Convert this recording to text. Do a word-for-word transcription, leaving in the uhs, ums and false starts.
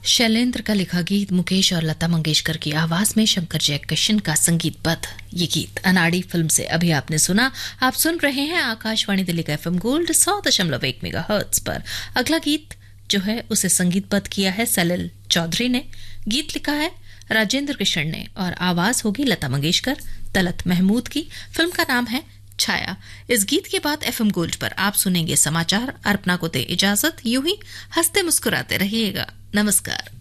शैलेंद्र का लिखा गीत मुकेश और लता मंगेशकर की आवाज में शंकर जयकिशन का संगीतबद्ध ये गीत अनाड़ी फिल्म से अभी आपने सुना। आप सुन रहे हैं आकाशवाणी दिल्ली का एफएम गोल्ड सौ दशमलव एक मेगा हर्ट्ज पर। अगला गीत जो है उसे संगीतबद्ध किया है सलिल चौधरी ने। गीत लिखा है राजेंद्र कृष्ण ने और आवाज होगी लता मंगेशकर तलत महमूद की। फिल्म का नाम है छाया। इस गीत के बाद एफएम गोल्ड पर आप सुनेंगे समाचार। अर्पणा को दे इजाजत। यूं ही हंसते मुस्कुराते रहिएगा। नमस्कार।